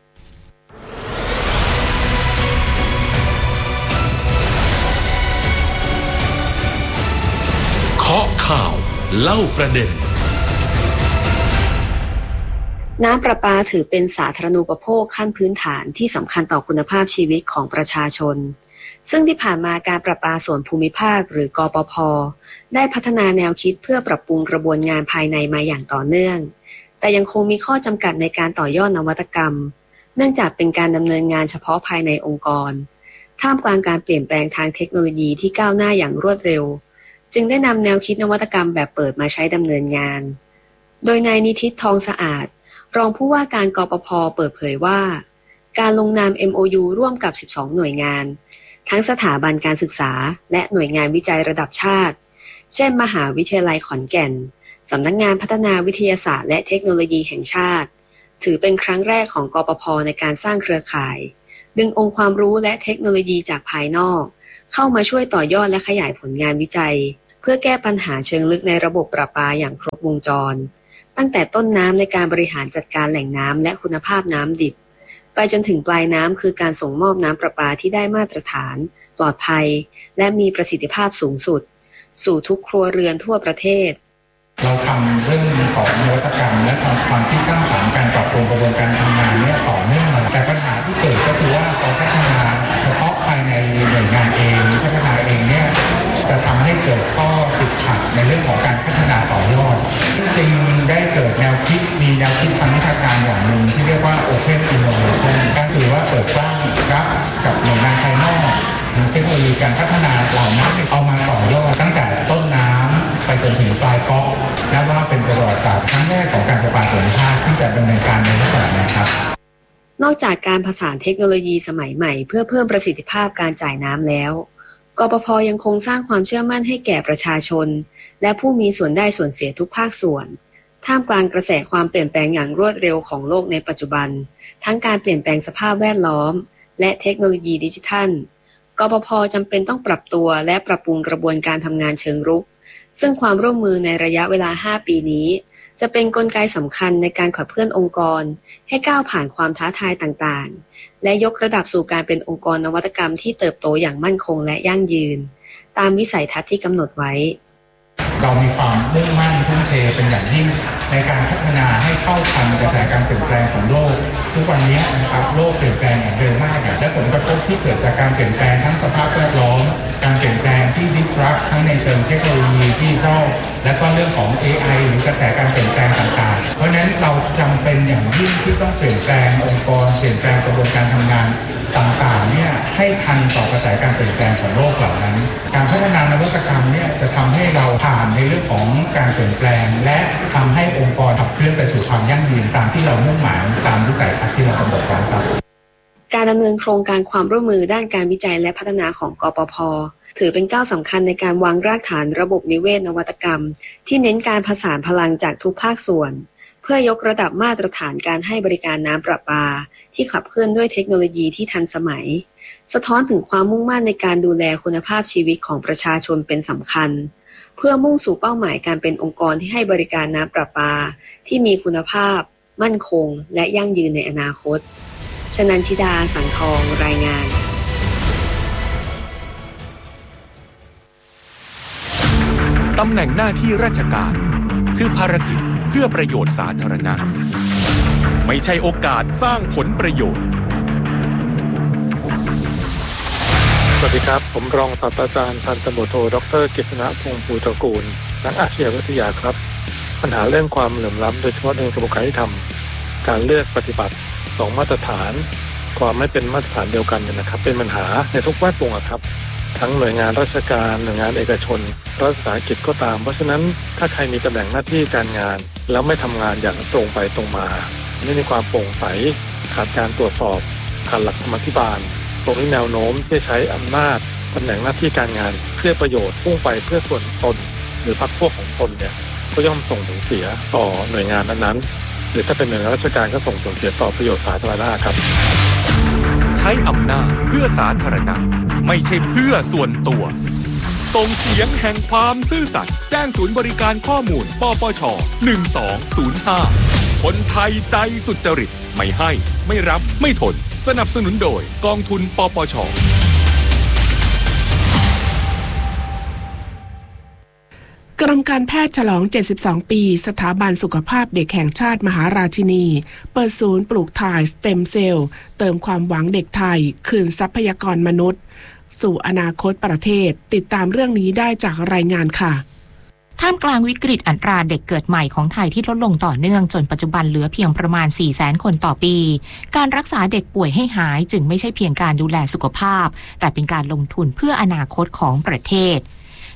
เคาะข่าวเล่าประเด็นน้ำประปาถือเป็นสาธารณูปโภคขั้นพื้นฐานที่สำคัญต่อคุณภาพชีวิตของประชาชนซึ่งที่ผ่านมาการประปาส่วนภูมิภาคหรือกปภ.ได้พัฒนาแนวคิดเพื่อปรับปรุงกระบวนงานภายในมาอย่างต่อเนื่องแต่ยังคงมีข้อจำกัดในการต่อยอดนวัตกรรมเนื่องจากเป็นการดำเนินงานเฉพาะภายในองค์กรท่ามกลางการเปลี่ยนแปลงทางเทคโนโลยีที่ก้าวหน้าอย่างรวดเร็วจึงได้นำแนวคิดนวัตกรรมแบบเปิดมาใช้ดำเนินงานโดยนายนิธิทองสะอาดรองผู้ว่าการกปภ.เปิดเผยว่าการลงนาม เอ็ม โอ ยู ร่วมกับสิบสองหน่วยงานทั้งสถาบันการศึกษาและหน่วยงานวิจัยระดับชาติเช่นมหาวิทยาลัยขอนแก่นสำนักงานพัฒนาวิทยาศาสตร์และเทคโนโลยีแห่งชาติถือเป็นครั้งแรกของกปภ.ในการสร้างเครือข่ายดึงองค์ความรู้และเทคโนโลยีจากภายนอกเข้ามาช่วยต่อยอดและขยายผลงานวิจัยเพื่อแก้ปัญหาเชิงลึกในระบบประปาอย่างครบวงจรตั้งแต่ต้นน้ำในการบริหารจัดการแหล่งน้ำและคุณภาพน้ำดิบไปจนถึงปลายน้ำคือการส่งมอบน้ำประปาที่ได้มาตรฐานปลอดภัยและมีประสิทธิภาพสูงสุดสู่ทุกครัวเรือนทั่วประเทศเราทำเรื่องของนวัตกรรมและความคิดสร้างสรรค์การปรับปรุงกระบวนการทำงานเนี่ยต่อเนื่องมาแต่ปัญหาที่เกิดก็คือว่าพอพัฒนาเฉพาะภายในหน่วยงานเองพัฒนาเองเนี่ยจะทำให้เกิดข้อติดขัดในเรื่องของการพัฒนาต่อยอดจึงได้เกิดแนวคิดมีแนวคิดทางวิชาการอย่างหนึ่งที่เรียกว่า Open Innovation ก็คือว่าเปิดกว้างรับกับหน่วยงานภายนอกเทคโนโลยีการพัฒนาเหล่านั้นเอามาต่อยอดตั้งแต่ต้นน้ำไปจนถึงปลายก๊อกและว่าเป็นประวัติศาสตร์ครั้งแรกของการประปาส่วนภูมิภาคที่จะดำเนินการในลักษณะนี้ครับนอกจากการผสานเทคโนโลยีสมัยใหม่เพื่อเพิ่มประสิทธิภาพการจ่ายน้ำแล้วกปภ.ยังคงสร้างความเชื่อมั่นให้แก่ประชาชนและผู้มีส่วนได้ส่วนเสียทุกภาคส่วนท่ามกลางกระแสความเปลี่ยนแปลงอย่างรวดเร็วของโลกในปัจจุบันทั้งการเปลี่ยนแปลงสภาพแวดล้อมและเทคโนโลยีดิจิทัลกปภ.จำเป็นต้องปรับตัวและปรับปรุงกระบวนการทำงานเชิงรุกซึ่งความร่วมมือในระยะเวลาห้าปีนี้จะเป็นกลไกสำคัญในการขับเคลื่อนองค์กรให้ก้าวผ่านความท้าทายต่างๆและยกระดับสู่การเป็นองค์กรนวัตกรรมที่เติบโตอย่างมั่นคงและยั่งยืนตามวิสัยทัศน์ที่กำหนดไว้เรามีความมุ่งมั่นทุ่มเทเป็นอย่างยิ่งในการพัฒนาให้เข้าทันกระแสการเปลี่ยนแปลงของโลกทุกวันนี้นะครับโลกเปลี่ยนแปลงอย่างเร็วมากและผลกระทบที่เกิดจากการเปลี่ยนแปลงทั้งสภาพแวดล้อมการเปลี่ยนแปลงที่ disrupt ทั้งในเชิงเทคโนโลยีดิจิทัลและก็เรื่องของ เอ ไอ หรือกระแสการเปลี่ยนแปลงต่างๆเพราะฉะนั้นเราจำเป็นอย่างยิ่งที่ต้องเปลี่ยนแปลงองค์กรเปลี่ยนแปลงกระบวนการทำงานต่างๆเนี่ยให้ทันต่อกระแสการเปลี่ยนแปลงของโลกเหล่านั้นการพัฒนานวัตกรรมเนี่ยจะทำให้เราผ่านในเรื่องของการเปลี่ยนแปลงและทำให้องค์กรขับเคลื่อนไปสู่ความยั่งยืนตามที่เรามุ่งหมายตามวิสัยทัศน์ที่เรากำหนดไว้ครับการดำเนินโครงการความร่วมมือด้านการวิจัยและพัฒนาของกปภ.ถือเป็นก้าวสำคัญในการวางรากฐานระบบนิเวศนวัตกรรมที่เน้นการผสานพลังจากทุกภาคส่วนเพื่อยกระดับมาตรฐานการให้บริการน้ำประปาที่ขับเคลื่อนด้วยเทคโนโลยีที่ทันสมัยสะท้อนถึงความมุ่งมั่นในการดูแลคุณภาพชีวิตของประชาชนเป็นสำคัญเพื่อมุ่งสู่เป้าหมายการเป็นองค์กรที่ให้บริการน้ำประปาที่มีคุณภาพมั่นคงและยั่งยืนในอนาคตชนันชิดาสังทองรายงานตำแหน่งหน้าที่ราชการคือภารกิจเพื่อประโยชน์สาธารณะไม่ใช่โอกาสสร้างผลประโยชน์สวัสดีครับผมรองศาสตราจารย์พันตำรวจโทดร.กฤษณพงษ์ภูตระกูลนักอาชญาวิทยาครับปัญหาเรื่องความเหลื่อมล้ำโดยเฉพาะในกระบวนการยุติธรรมการเลือกปฏิบัติสองมาตรฐานความไม่เป็นมาตรฐานเดียวกันเนี่ยนะครับเป็นปัญหาในทุกแวดวงครับทั้งหน่วยงานราชการหน่วยงานเอกชนรัฐวิสาหกิจก็ตามเพราะฉะนั้นถ้าใครมีตำแหน่งหน้าที่การงานแล้วไม่ทำงานอย่างตรงไปตรงมาไม่มีความโปร่งใสขาดการตรวจสอบขาดหลักธรรมาภิบาลตรงนี้แนวโน้มที่ใช้อำนาจตำแหน่งหน้าที่การงานเพื่อประโยชน์พุ่งไปเพื่อส่วนตนหรือพรรคพวกของตนเนี่ยก็ย่อมส่งผลเสียต่อหน่วยงานนั้นๆหรือถ้าเป็นหน่วยงานราชการก็ส่งผลเสียต่อประโยชน์สาธารณะครับใช้อำนาจเพื่อสาธารณะไม่ใช่เพื่อส่วนตัวส่งเสียงแห่งความซื่อสัตย์แจ้งศูนย์บริการข้อมูลปปชหนึ่งสองศูนย์ห้าคนไทยใจสุจริตไม่ให้ไม่รับไม่ทนสนับสนุนโดยกองทุนปปชกรมการแพทย์ฉลองเจ็ดสิบสองปีสถาบันสุขภาพเด็กแห่งชาติมหาราชินีเปิดศูนย์ปลูกถ่ายสเต็มเซลล์เติมความหวังเด็กไทยคืนทรัพยากรมนุษย์สู่อนาคตประเทศติดตามเรื่องนี้ได้จากรายงานค่ะท่ามกลางวิกฤตอัตราเด็กเกิดใหม่ของไทยที่ลดลงต่อเนื่องจนปัจจุบันเหลือเพียงประมาณ สี่แสน คนต่อปีการรักษาเด็กป่วยให้หายจึงไม่ใช่เพียงการดูแลสุขภาพแต่เป็นการลงทุนเพื่ออนาคตของประเทศ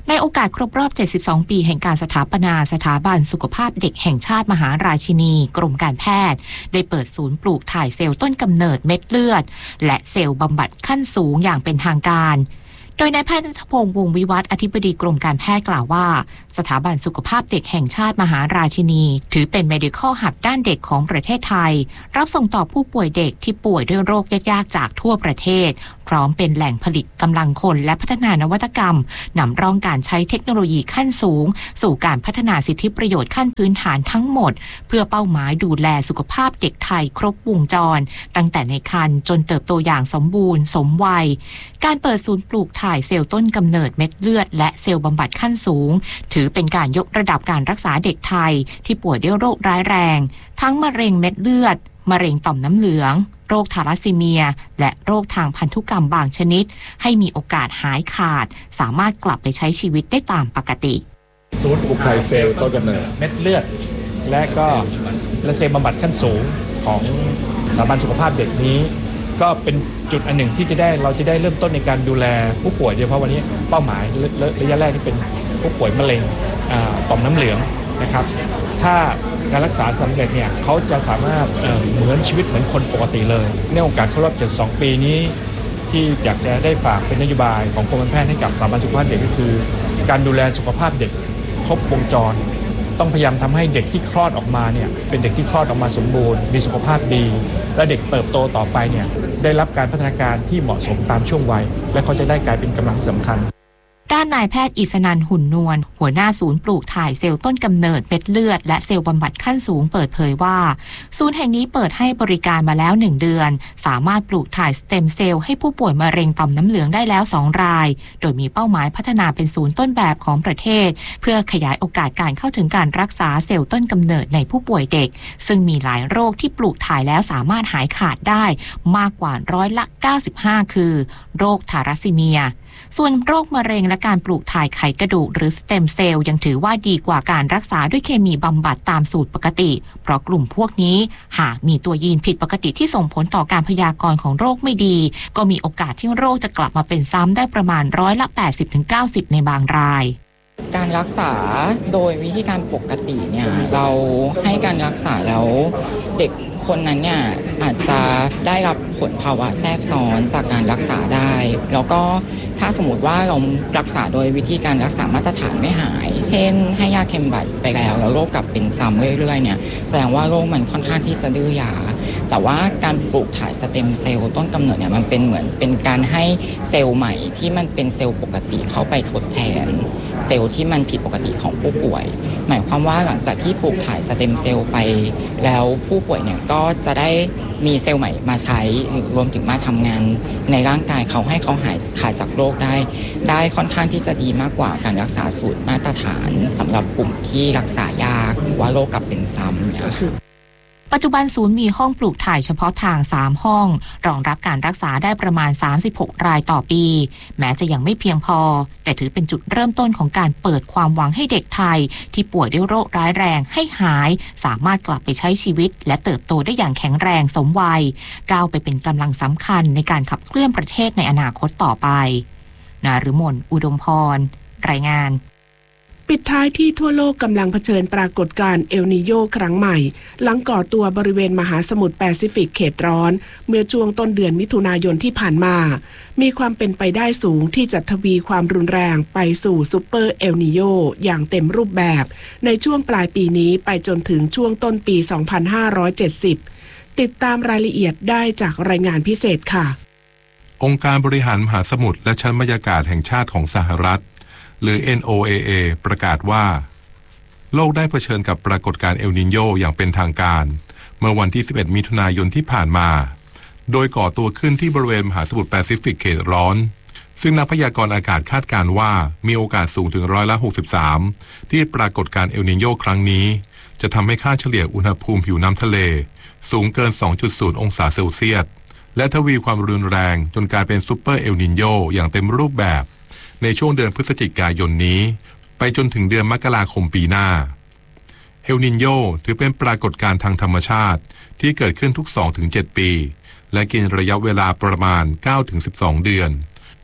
ในโอกาสครบรอบเจ็ดสิบสองปีแห่งการสถาปนาสถาบันสุขภาพเด็กแห่งชาติมหาราชินีกรมการแพทย์ได้เปิดศูนย์ปลูกถ่ายเซลล์ต้นกำเนิดเม็ดเลือดและเซลล์บำบัดขั้นสูงอย่างเป็นทางการโดยนายแพทย์ณัฐพงษ์วงศ์วิวัฒน์อธิบดีกรมการแพทย์กล่าวว่าสถาบันสุขภาพเด็กแห่งชาติมหาราชินีถือเป็น medical hub ด้านเด็กของประเทศไทยรับส่งต่อผู้ป่วยเด็กที่ป่วยด้วยโรคยากๆจากทั่วประเทศพร้อมเป็นแหล่งผลิตกำลังคนและพัฒนานวัตกรรมนำร่องการใช้เทคโนโลยีขั้นสูงสู่การพัฒนาสิทธิประโยชน์ขั้นพื้นฐานทั้งหมดเพื่อเป้าหมายดูแลสุขภาพเด็กไทยครบวงจรตั้งแต่ในครรภ์จนเติบโตอย่างสมบูรณ์สมวัยการเปิดศูนย์ปลูกถ่ายเซลล์ต้นกำเนิดเม็ดเลือดและเซลล์บำบัดขั้นสูงถือเป็นการยกระดับการรักษาเด็กไทยที่ป่วยด้วยโรคร้ายแรงทั้งมะเร็งเม็ดเลือดมะเร็งต่อมน้ำเหลืองโรคทาลัสซีเมียและโรคทางพันธุกรรมบางชนิดให้มีโอกาสหายขาดสามารถกลับไปใช้ชีวิตได้ตามปกติศูนย์ปลูกถ่ายเซลล์ต้นกำเนิดเม็ดเลือดและก็และเซลล์บำบัดขั้นสูงของสถาบันสุขภาพเด็กนี้ก็เป็นจุดอันหนึ่งที่จะได้เราจะได้เริ่มต้นในการดูแลผู้ป่วยโดยเฉพาะวันนี้เป้าหมายระยะแรกที่เป็นผู้ป่วยมะเร็งต่อมน้ำเหลืองนะครับถ้าการรักษาสำเร็จเนี่ยเขาจะสามารถ เอ่อ เหมือนชีวิตเหมือนคนปกติเลยในโอกาสครบรอบเจ็ดสิบสองปีนี้ที่อยากจะได้ฝากเป็นนโยบายของกรมการแพทย์ให้กับสถาบันสุขภาพเด็กก็คือการดูแลสุขภาพเด็กครบวงจรต้องพยายามทำให้เด็กที่คลอดออกมาเนี่ยเป็นเด็กที่คลอดออกมาสมบูรณ์มีสุขภาพดีและเด็กเติบโตต่อไปเนี่ยได้รับการพัฒนาการที่เหมาะสมตามช่วงวัยและเขาจะได้กลายเป็นกำลังสำคัญด้านนายแพทย์อิสนันท์หุ่นนวลหัวหน้าศูนย์ปลูกถ่ายเซลล์ต้นกำเนิดเม็ดเลือดและเซลล์บำบัดขั้นสูงเปิดเผยว่าศูนย์แห่งนี้เปิดให้บริการมาแล้วหนึ่งเดือนสามารถปลูกถ่ายสเต็มเซลล์ให้ผู้ป่วยมะเร็งต่อมน้ำเหลืองได้แล้วสองรายโดยมีเป้าหมายพัฒนาเป็นศูนย์ต้นแบบของประเทศเพื่อขยายโอกาสการเข้าถึงการรักษาเซลล์ต้นกำเนิดในผู้ป่วยเด็กซึ่งมีหลายโรคที่ปลูกถ่ายแล้วสามารถหายขาดได้มากกว่าร้อยละเก้าสิบห้าคือโรคทาลัสซีเมียส่วนโรคมะเร็งและการปลูกถ่ายไขกระดูกหรือสเต็มเซลล์ยังถือว่าดีกว่าการรักษาด้วยเคมีบำบัดตามสูตรปกติเพราะกลุ่มพวกนี้หากมีตัวยีนผิดปกติที่ส่งผลต่อการพยากรณ์ของโรคไม่ดีก็มีโอกาสที่โรคจะกลับมาเป็นซ้ำได้ประมาณร้อยละ แปดสิบถึงเก้าสิบ ในบางรายการรักษาโดยวิธีการปกติเนี่ยเราให้การรักษาแล้วเด็กคนนั้นเนี่ยอาจจะได้รับผลภาวะแทรกซ้อนจากการรักษาได้แล้วก็ถ้าสมมติว่าเรารักษาโดยวิธีการรักษามาตรฐานไม่หายเช่นให้ยาเคมบัดไปแล้วแล้วโรคกลับเป็นซ้ำเรื่อยๆเนี่ยแสดงว่าโรคมันค่อนข้างที่จะดื้อยาแต่ว่าการปลูกถ่ายสเต็มเซลล์ต้นกำเนิดเนี่ยมันเป็นเหมือนเป็นการให้เซลล์ใหม่ที่มันเป็นเซลล์ปกติเข้าไปทดแทนเซลล์ที่มันผิดปกติของผู้ป่วยหมายความว่าหลังจากที่ปลูกถ่ายสเต็มเซลล์ไปแล้วผู้ป่วยเนี่ยก็จะได้มีเซลล์ใหม่มาใช้รวมถึงมาทำงานในร่างกายเขาให้เขาหายขาดจากโรคได้ได้ค่อนข้างที่จะดีมากกว่าการรักษาสูตรมาตรฐานสำหรับกลุ่มที่รักษายากหรือว่าโรคกลับเป็นซ้ำเนี่ยปัจจุบันศูนย์มีห้องปลูกถ่ายเฉพาะทางสามห้องรองรับการรักษาได้ประมาณสามสิบหกรายต่อปีแม้จะยังไม่เพียงพอแต่ถือเป็นจุดเริ่มต้นของการเปิดความหวังให้เด็กไทยที่ป่วยด้วยโรคร้ายแรงให้หายสามารถกลับไปใช้ชีวิตและเติบโตได้อย่างแข็งแรงสมวัยก้าวไปเป็นกำลังสำคัญในการขับเคลื่อนประเทศในอนาคตต่อไปนฤมลอุดมพรรายงานปิดท้ายที่ทั่วโลกกำลังเผชิญปรากฏการณ์เอลนีโญครั้งใหม่หลังก่อตัวบริเวณมหาสมุทรแปซิฟิกเขตร้อนเมื่อช่วงต้นเดือนมิถุนายนที่ผ่านมามีความเป็นไปได้สูงที่จะทวีความรุนแรงไปสู่ซุปเปอร์เอลนีโญอย่างเต็มรูปแบบในช่วงปลายปีนี้ไปจนถึงช่วงต้นปี สองพันห้าร้อยเจ็ดสิบ ติดตามรายละเอียดได้จากรายงานพิเศษค่ะองค์การบริหารมหาสมุทรและชั้นบรรยากาศแห่งชาติของสหรัฐหรือ เอ็น โอ เอ เอ ประกาศว่าโลกได้เผชิญกับปรากฏการณ์เอลนิโญอย่างเป็นทางการเมื่อวันที่สิบเอ็ดมิถุนายนที่ผ่านมาโดยก่อตัวขึ้นที่บริเวณมหาสมุทรแปซิฟิกเขตร้อนซึ่งนักพยากรณ์อากาศคาดการณ์ว่ามีโอกาสสูงถึงร้อยละหกสิบสามที่ปรากฏการณ์เอลนิโญครั้งนี้จะทำให้ค่าเฉลี่ยอุณหภูมิผิวน้ำทะเลสูงเกิน สองจุดศูนย์ องศาเซลเซียสและทวีความรุนแรงจนกลายเป็นซุปเปอร์เอลนิโญอย่างเต็มรูปแบบในช่วงเดือนพฤศจิกายนนี้ไปจนถึงเดือนมกราคมปีหน้าเอลนิโญถือเป็นปรากฏการณ์ทางธรรมชาติที่เกิดขึ้นทุก สองถึงเจ็ด ปีและกินระยะเวลาประมาณ เก้าถึงสิบสอง เดือน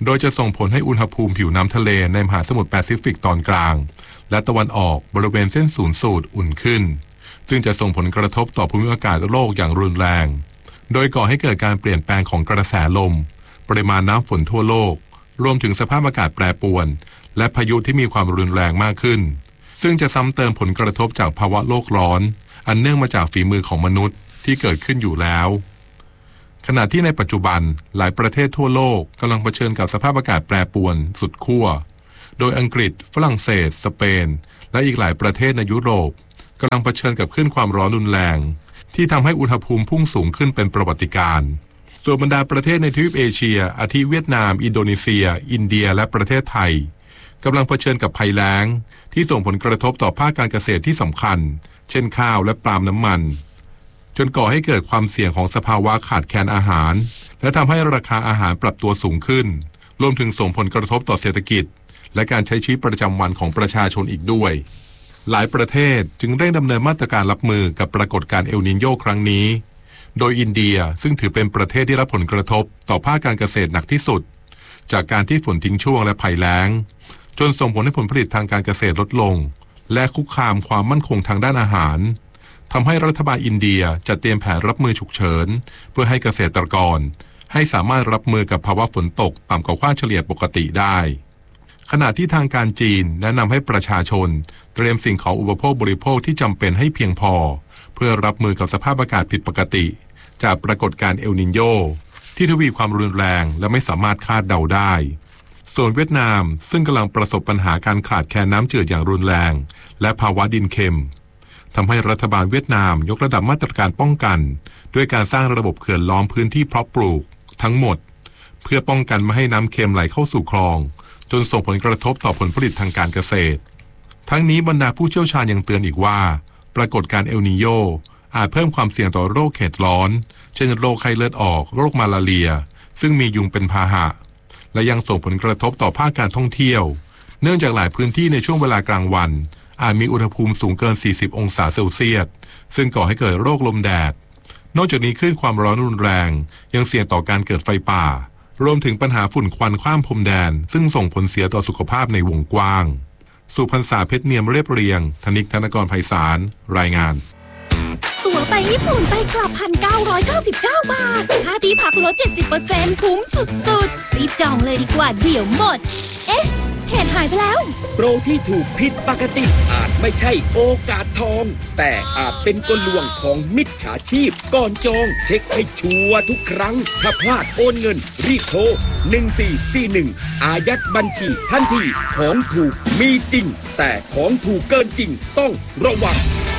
โดยจะส่งผลให้อุณหภูมิผิวน้ำทะเลในมหาสมุทรแปซิฟิกตอนกลางและตะวันออกบริเวณเส้นศูนย์สูตรอุ่นขึ้นซึ่งจะส่งผลกระทบต่อภูมิอากาศโลกอย่างรุนแรงโดยก่อให้เกิดการเปลี่ยนแปลงของกระแสลมปริมาณน้ำฝนทั่วโลกรวมถึงสภาพอากาศแปรปรวนและพายุที่มีความรุนแรงมากขึ้นซึ่งจะซ้ำเติมผลกระทบจากภาวะโลกร้อนอันเนื่องมาจากฝีมือของมนุษย์ที่เกิดขึ้นอยู่แล้วขณะที่ในปัจจุบันหลายประเทศทั่วโลกกำลังเผชิญกับสภาพอากาศแปรปรวนสุดขั้วโดยอังกฤษฝรั่งเศสสเปนและอีกหลายประเทศในยุโรปกำลังเผชิญกับคลื่นความร้อนรุนแรงที่ทำให้อุณหภูมิพุ่งสูงขึ้นเป็นประวัติการณ์ส่วนบรรดาประเทศในทวีปเอเชียอาทิเวียดนามอินโดนีเซียอินเดียและประเทศไทยกำลังเผชิญกับภัยแล้งที่ส่งผลกระทบต่อภาคการเกษตรที่สำคัญเช่นข้าวและปาล์มน้ำมันจนก่อให้เกิดความเสี่ยงของสภาวะขาดแคลนอาหารและทำให้ราคาอาหารปรับตัวสูงขึ้นรวมถึงส่งผลกระทบต่อเศรษฐกิจและการใช้ชีวิตประจำวันของประชาชนอีกด้วยหลายประเทศจึงเร่งดำเนินมาตรการรับมือกับปรากฏการณ์เอลนิโญครั้งนี้โดยอินเดียซึ่งถือเป็นประเทศที่รับผลกระทบต่อภาคการเกษตรหนักที่สุดจากการที่ฝนทิ้งช่วงและภัยแล้งจนส่งผลให้ผลผลิตทางการเกษตรลดลงและคุกคามความมั่นคงทางด้านอาหารทำให้รัฐบาลอินเดียจัดเตรียมแผนรับมือฉุกเฉินเพื่อให้เกษตรกรให้สามารถรับมือกับภาวะฝนตกต่ำกว่าค่าเฉลี่ยปกติได้ขณะที่ทางการจีนแนะนำให้ประชาชนเตรียมสิ่งของอุปโภคบริโภคที่จำเป็นให้เพียงพอเพื่อรับมือกับสภาพอากาศผิดปกติจากปรากฏการณ์เอลนิโญที่ทวีความรุนแรงและไม่สามารถคาดเดาได้ส่วนเวียดนามซึ่งกำลังประสบปัญหาการขาดแคลนน้ำจืดอย่างรุนแรงและภาวะดินเค็มทำให้รัฐบาลเวียดนามยกระดับมาตรการป้องกันด้วยการสร้างระบบเขื่อนล้อมพื้นที่เพาะปลูกทั้งหมดเพื่อป้องกันไม่ให้น้ำเค็มไหลเข้าสู่คลองจนส่งผลกระทบต่อผลผลิตทางการเกษตรทั้งนี้บรรดาผู้เชี่ยวชาญยังเตือนอีกว่าปรากฏการณ์เอลนิโญอาจเพิ่มความเสี่ยงต่อโรคเขตร้อนเช่นโรคไข้เลือดออกโรคมาลาเรียซึ่งมียุงเป็นพาหะและยังส่งผลกระทบต่อภาคการท่องเที่ยวเนื่องจากหลายพื้นที่ในช่วงเวลากลางวันอาจมีอุณหภูมิสูงเกินสี่สิบองศาเซลเซียสซึ่งก่อให้เกิดโรคลมแดดนอกจากนี้คลื่นความร้อนรุนแรงยังเสี่ยงต่อการเกิดไฟป่ารวมถึงปัญหาฝุ่นควันข้ามพรมแดนซึ่งส่งผลเสียต่อสุขภาพในวงกว้างสุพรรษาเพชรเนียมเรียบเรียงธนิกธนกรไพศาลรายงานตั๋วไปญี่ปุ่นไปกลับ หนึ่งพันเก้าร้อยเก้าสิบเก้า บาทค่าที่พักลด เจ็ดสิบเปอร์เซ็นต์ คุ้มสุดๆรีบจองเลยดีกว่าเดี๋ยวหมดเอ๊ะเพจหายไปแล้วโปรที่ถูกผิดปกติอาจไม่ใช่โอกาสทองแต่อาจเป็นกลลวงของมิจฉาชีพก่อนจองเช็คให้ชัวร์ทุกครั้งถ้าพลาดโอนเงินรีบโทรหนึ่งสี่สี่หนึ่งอายัดบัญชีทันทีของถูกมีจริงแต่ของถูกเกินจริงต้องระวัง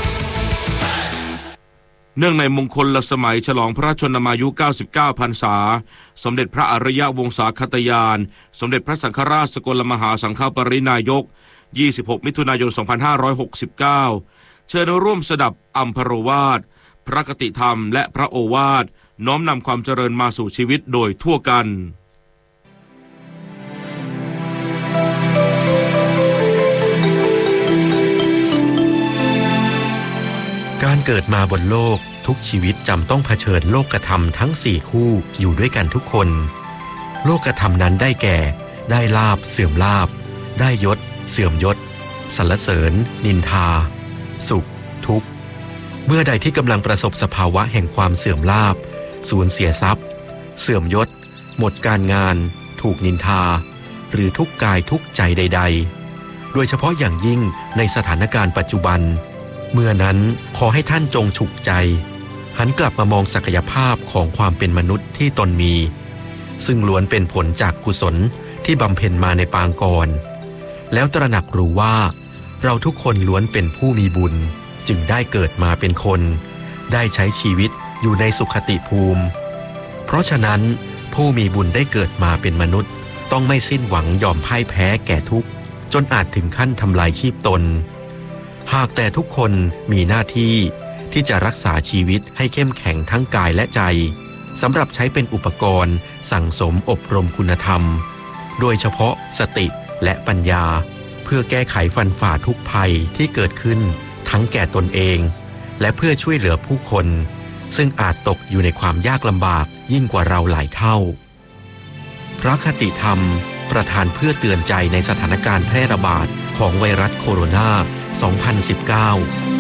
เนื่องในมงคลสมัยฉลองพระชนมายุเก้าสิบเก้าพรรษาสมเด็จพระอริยวงศาคตยานสมเด็จพระสังฆราชสกลมหาสังฆปรินายกยี่สิบหกมิถุนายนสองพันห้าร้อยหกสิบเก้าเชิญร่วมสดับอัมพรวาทพระคติธรรมและพระโอวาทน้อมนำความเจริญมาสู่ชีวิตโดยทั่วกันการเกิดมาบนโลกทุกชีวิตจำต้องเผชิญโลกธรรมทั้งสี่คู่อยู่ด้วยกันทุกคนโลกธรรมนั้นได้แก่ได้ลาภเสื่อมลาภได้ยศเสื่อมยศสรรเสริญนินทาสุขทุกข์เมื่อใดที่กำลังประสบสภาวะแห่งความเสื่อมลาภสูญเสียทรัพย์เสื่อมยศหมดการงานถูกนินทาหรือทุกข์กายทุกข์ใจใดๆโดยเฉพาะอย่างยิ่งในสถานการณ์ปัจจุบันเมื่อนั้นขอให้ท่านจงฉุกใจหันกลับมามองศักยภาพของความเป็นมนุษย์ที่ตนมีซึ่งล้วนเป็นผลจากกุศลที่บำเพ็ญมาในปางก่อนแล้วตระหนักรู้ว่าเราทุกคนล้วนเป็นผู้มีบุญจึงได้เกิดมาเป็นคนได้ใช้ชีวิตอยู่ในสุขติภูมิเพราะฉะนั้นผู้มีบุญได้เกิดมาเป็นมนุษย์ต้องไม่สิ้นหวังยอมพ่ายแพ้แก่ทุกข์จนอาจถึงขั้นทำลายชีพตนหากแต่ทุกคนมีหน้าที่ที่จะรักษาชีวิตให้เข้มแข็งทั้งกายและใจสำหรับใช้เป็นอุปกรณ์สั่งสมอบรมคุณธรรมโดยเฉพาะสติและปัญญาเพื่อแก้ไขฟันฝ่าทุกภัยที่เกิดขึ้นทั้งแก่ตนเองและเพื่อช่วยเหลือผู้คนซึ่งอาจตกอยู่ในความยากลำบากยิ่งกว่าเราหลายเท่าพระคติธรรมประทานเพื่อเตือนใจในสถานการณ์แพร่ระบาดของไวรัสโคโรนา สองพันสิบเก้า